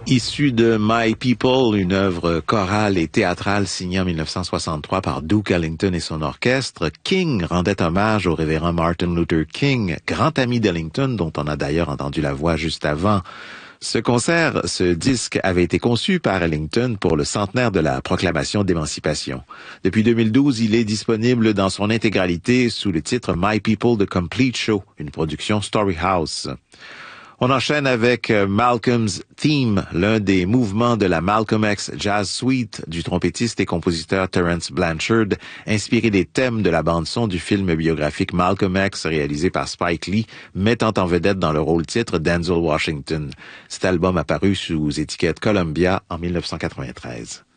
Issu de My People, une œuvre chorale et théâtrale signée en 1963 par Duke Ellington et son orchestre, King rendait hommage au révérend Martin Luther King, grand ami d'Ellington, dont on a d'ailleurs entendu la voix juste avant. Ce disque avait été conçu par Ellington pour le centenaire de la proclamation d'émancipation. Depuis 2012, il est disponible dans son intégralité sous le titre My People The Complete Show, une production Storyhouse. On enchaîne avec Malcolm's Theme, l'un des mouvements de la Malcolm X Jazz Suite du trompettiste et compositeur Terence Blanchard, inspiré des thèmes de la bande-son du film biographique Malcolm X réalisé par Spike Lee, mettant en vedette dans le rôle-titre Denzel Washington. Cet album apparu sous étiquette Columbia en 1993.